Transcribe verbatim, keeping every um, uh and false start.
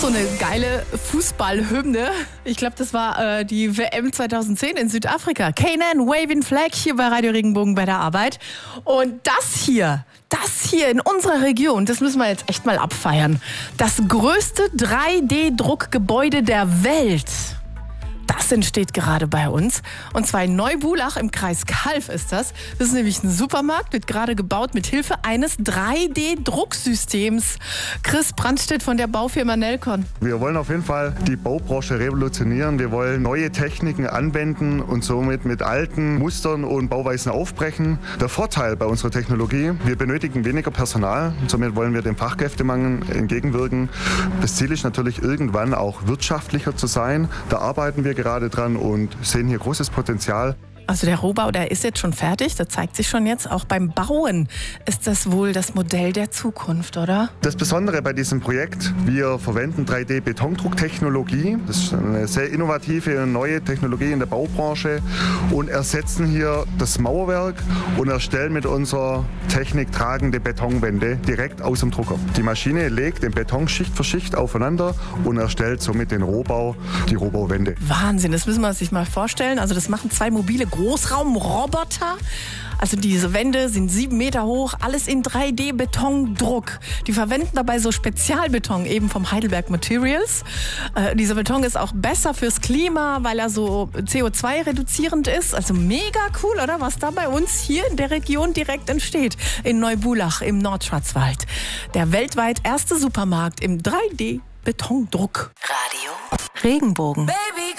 so eine geile Fußballhymne. Ich glaube, das war äh, die W M zweitausendzehn in Südafrika. Canaan Waving Flag hier bei Radio Regenbogen bei der Arbeit. Und das hier, das hier in unserer Region, das müssen wir jetzt echt mal abfeiern. Das größte drei D Druckgebäude der Welt. Das entsteht gerade bei uns. Und zwar in Neubulach im Kreis Calw ist das. Das ist nämlich ein Supermarkt, wird gerade gebaut mit Hilfe eines drei D Drucksystems. Chris Brandstedt von der Baufirma Nelcon. Wir wollen auf jeden Fall die Baubranche revolutionieren. Wir wollen neue Techniken anwenden und somit mit alten Mustern und Bauweisen aufbrechen. Der Vorteil bei unserer Technologie, wir benötigen weniger Personal. Somit wollen wir dem Fachkräftemangel entgegenwirken. Das Ziel ist natürlich irgendwann auch wirtschaftlicher zu sein. Da arbeiten wir gerade dran und sehen hier großes Potenzial. Also der Rohbau, der ist jetzt schon fertig, das zeigt sich schon jetzt. Auch beim Bauen ist das wohl das Modell der Zukunft, oder? Das Besondere bei diesem Projekt, wir verwenden drei D Betondrucktechnologie. Das ist eine sehr innovative, neue Technologie in der Baubranche und ersetzen hier das Mauerwerk und erstellen mit unserer Technik tragende Betonwände direkt aus dem Drucker. Die Maschine legt den Beton Schicht für Schicht aufeinander und erstellt somit den Rohbau, die Rohbauwände. Wahnsinn, das müssen wir sich mal vorstellen. Also das machen zwei mobile Großraumroboter. Also diese Wände sind sieben Meter hoch, alles in drei D Betondruck. Die verwenden dabei so Spezialbeton eben vom Heidelberg Materials. Äh, dieser Beton ist auch besser fürs Klima, weil er so C O zwei reduzierend ist. Also mega cool, oder? Was da bei uns hier in der Region direkt entsteht. In Neubulach im Nordschwarzwald. Der weltweit erste Supermarkt im drei D Betondruck. Radio Regenbogen. Baby.